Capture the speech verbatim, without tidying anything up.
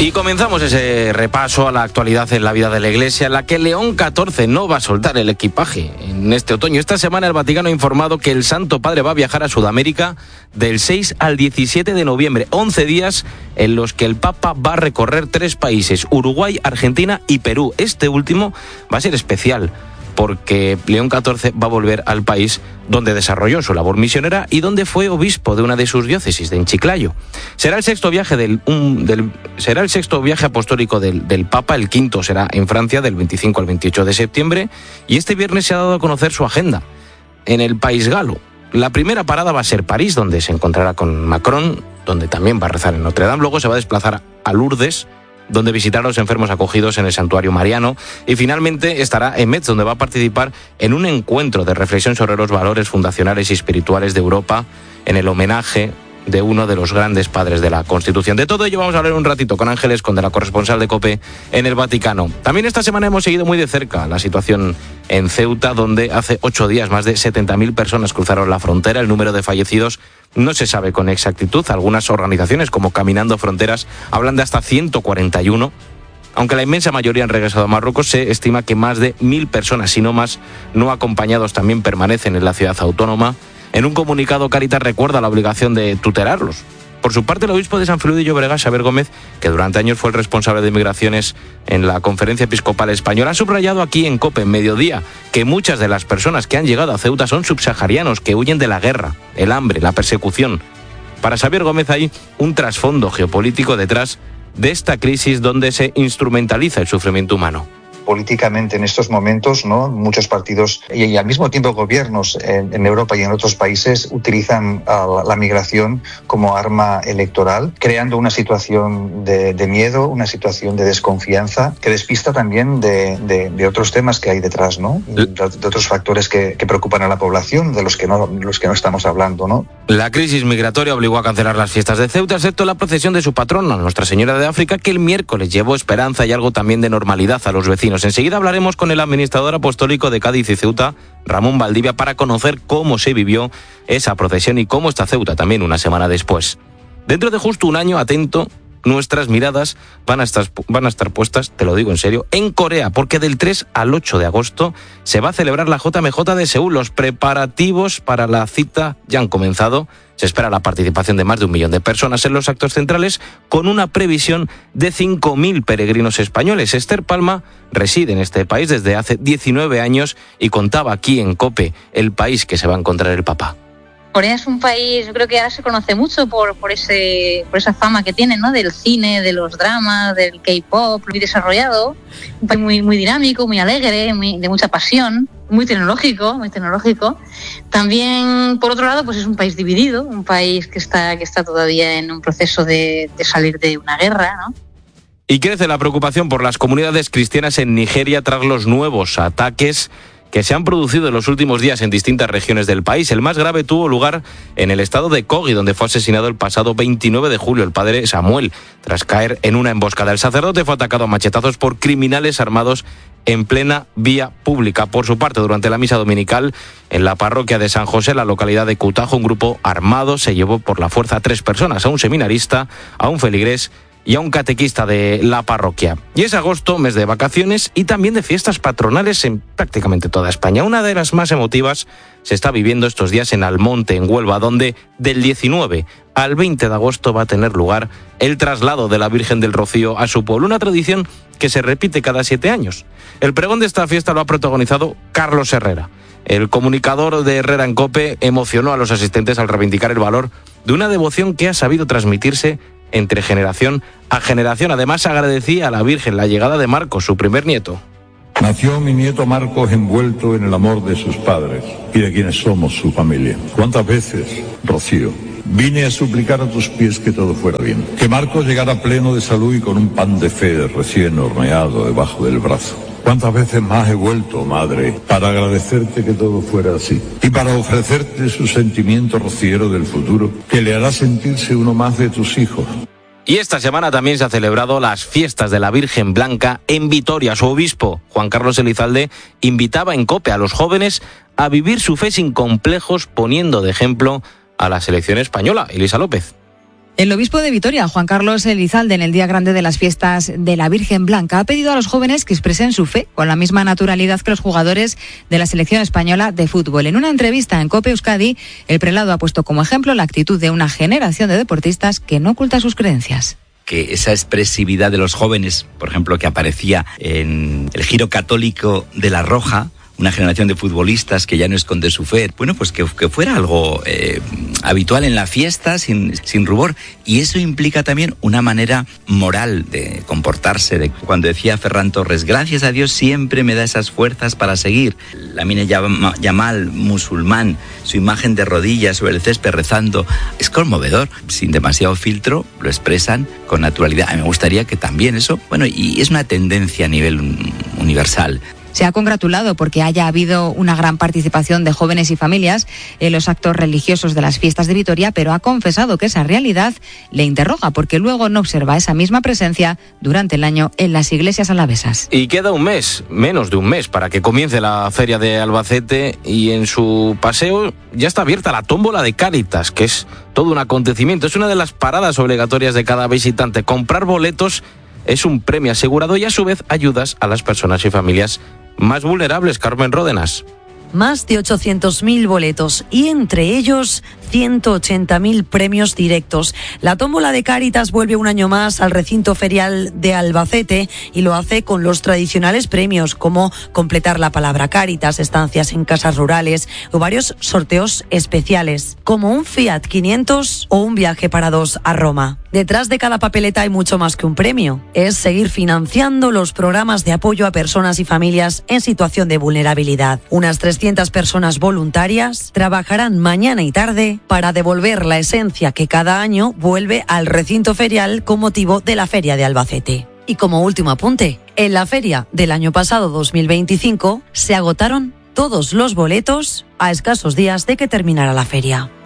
Y comenzamos ese repaso a la actualidad en la vida de la Iglesia, en la que León catorce no va a soltar el equipaje en este otoño. Esta semana el Vaticano ha informado que el Santo Padre va a viajar a Sudamérica del seis al diecisiete de noviembre, once días en los que el Papa va a recorrer tres países, Uruguay, Argentina y Perú. Este último va a ser especial, porque León catorce va a volver al país donde desarrolló su labor misionera y donde fue obispo de una de sus diócesis, de Chiclayo. Será el sexto viaje del, un, del será el sexto viaje apostólico del, del Papa, el quinto será en Francia del veinticinco al veintiocho de septiembre, y este viernes se ha dado a conocer su agenda en el país galo. La primera parada va a ser París, donde se encontrará con Macron, donde también va a rezar en Notre Dame. Luego se va a desplazar a Lourdes, donde visitará a los enfermos acogidos en el santuario mariano, y finalmente estará en Metz, donde va a participar en un encuentro de reflexión sobre los valores fundacionales y espirituales de Europa, en el homenaje de uno de los grandes padres de la Constitución. De todo ello vamos a hablar un ratito con Ángeles Conde, la corresponsal de COPE en el Vaticano. También esta semana hemos seguido muy de cerca la situación en Ceuta, donde hace ocho días más de setenta mil personas cruzaron la frontera. El número de fallecidos no se sabe con exactitud. Algunas organizaciones, como Caminando Fronteras, hablan de hasta ciento cuarenta y uno. Aunque la inmensa mayoría han regresado a Marruecos, se estima que más de mil personas, si no más, no acompañados también permanecen en la ciudad autónoma. En un comunicado, Cáritas recuerda la obligación de tutelarlos. Por su parte, el obispo de San Feliu de Llobregat, Xavier Gómez, que durante años fue el responsable de migraciones en la Conferencia Episcopal Española, ha subrayado aquí en COPE, en Mediodía, que muchas de las personas que han llegado a Ceuta son subsaharianos que huyen de la guerra, el hambre, la persecución. Para Xavier Gómez hay un trasfondo geopolítico detrás de esta crisis donde se instrumentaliza el sufrimiento humano. Políticamente en estos momentos, ¿no?, muchos partidos y, y al mismo tiempo gobiernos en, en Europa y en otros países utilizan uh, la, la migración como arma electoral, creando una situación de, de miedo, una situación de desconfianza que despista también de, de, de otros temas que hay detrás, ¿no?, de, de otros factores que, que preocupan a la población, de los que no, los que no estamos hablando, ¿no? La crisis migratoria obligó a cancelar las fiestas de Ceuta, excepto la procesión de su patrona, Nuestra Señora de África, que el miércoles llevó esperanza y algo también de normalidad a los vecinos. Enseguida hablaremos con el administrador apostólico de Cádiz y Ceuta, Ramón Valdivia, para conocer cómo se vivió esa procesión y cómo está Ceuta también una semana después. Dentro de justo un año, atento, nuestras miradas van a estar, van a estar puestas, te lo digo en serio, en Corea, porque del tres al ocho de agosto se va a celebrar la J M J de Seúl. Los preparativos para la cita ya han comenzado. Se espera la participación de más de un millón de personas en los actos centrales, con una previsión de cinco mil peregrinos españoles. Esther Palma reside en este país desde hace diecinueve años y contaba aquí en COPE el país que se va a encontrar el Papa. Corea es un país, yo creo que ahora se conoce mucho por, por, ese, por esa fama que tiene, ¿no?, del cine, de los dramas, del K-pop, muy desarrollado, un país muy, muy dinámico, muy alegre, muy, de mucha pasión, muy tecnológico, muy tecnológico. También, por otro lado, pues es un país dividido, un país que está, que está todavía en un proceso de, de salir de una guerra, ¿no? Y crece la preocupación por las comunidades cristianas en Nigeria tras los nuevos ataques que se han producido en los últimos días en distintas regiones del país. El más grave tuvo lugar en el estado de Kogi, donde fue asesinado el pasado veintinueve de julio el padre Samuel, tras caer en una emboscada. El sacerdote fue atacado a machetazos por criminales armados en plena vía pública. Por su parte, durante la misa dominical en la parroquia de San José, la localidad de Cutajo, un grupo armado se llevó por la fuerza a tres personas, a un seminarista, a un feligrés y a un catequista de la parroquia. Y es agosto, mes de vacaciones y también de fiestas patronales en prácticamente toda España. Una de las más emotivas se está viviendo estos días en Almonte, en Huelva, donde del diecinueve al veinte de agosto va a tener lugar el traslado de la Virgen del Rocío a su pueblo, una tradición que se repite cada siete años. El pregón de esta fiesta lo ha protagonizado Carlos Herrera. El comunicador de Herrera en COPE emocionó a los asistentes al reivindicar el valor de una devoción que ha sabido transmitirse entre generación a generación. Además, agradecía a la Virgen la llegada de Marcos, su primer nieto. Nació mi nieto Marcos envuelto en el amor de sus padres y de quienes somos su familia. ¿Cuántas veces, Rocío, vine a suplicar a tus pies que todo fuera bien? Que Marcos llegara pleno de salud y con un pan de fe recién horneado debajo del brazo. ¿Cuántas veces más he vuelto, madre, para agradecerte que todo fuera así? Y para ofrecerte su sentimiento rociero del futuro, que le hará sentirse uno más de tus hijos. Y esta semana también se ha celebrado las fiestas de la Virgen Blanca en Vitoria. Su obispo, Juan Carlos Elizalde, invitaba en COPE a los jóvenes a vivir su fe sin complejos, poniendo de ejemplo a la selección española. Elisa López. El obispo de Vitoria, Juan Carlos Elizalde, en el día grande de las fiestas de la Virgen Blanca, ha pedido a los jóvenes que expresen su fe con la misma naturalidad que los jugadores de la selección española de fútbol. En una entrevista en COPE Euskadi, el prelado ha puesto como ejemplo la actitud de una generación de deportistas que no oculta sus creencias. Que esa expresividad de los jóvenes, por ejemplo, que aparecía en el Giro Católico de La Roja, una generación de futbolistas que ya no esconde su fe, bueno, pues que, que fuera algo eh, habitual en la fiesta, sin, sin rubor. Y eso implica también una manera moral de comportarse. De, cuando decía Ferran Torres, gracias a Dios siempre me da esas fuerzas para seguir. Lamine Yamal, musulmán, su imagen de rodillas sobre el césped rezando, es conmovedor. Sin demasiado filtro, lo expresan con naturalidad. A mí me gustaría que también eso, bueno, y es una tendencia a nivel universal. Se ha congratulado porque haya habido una gran participación de jóvenes y familias en los actos religiosos de las fiestas de Vitoria, pero ha confesado que esa realidad le interroga porque luego no observa esa misma presencia durante el año en las iglesias alavesas. Y queda un mes, menos de un mes, para que comience la Feria de Albacete y en su paseo ya está abierta la tómbola de Cáritas, que es todo un acontecimiento. Es una de las paradas obligatorias de cada visitante. Comprar boletos es un premio asegurado y a su vez ayudas a las personas y familias más vulnerables. Carmen Ródenas. Más de ochocientos mil boletos y entre ellos ciento ochenta mil premios directos. La tómbola de Cáritas vuelve un año más al recinto ferial de Albacete y lo hace con los tradicionales premios como completar la palabra Cáritas, estancias en casas rurales o varios sorteos especiales como un Fiat quinientos o un viaje para dos a Roma. Detrás de cada papeleta hay mucho más que un premio. Es seguir financiando los programas de apoyo a personas y familias en situación de vulnerabilidad. Unas trescientas personas voluntarias trabajarán mañana y tarde para devolver la esencia que cada año vuelve al recinto ferial con motivo de la Feria de Albacete. Y como último apunte, en la feria del año pasado dos mil veinticinco se agotaron todos los boletos a escasos días de que terminara la feria.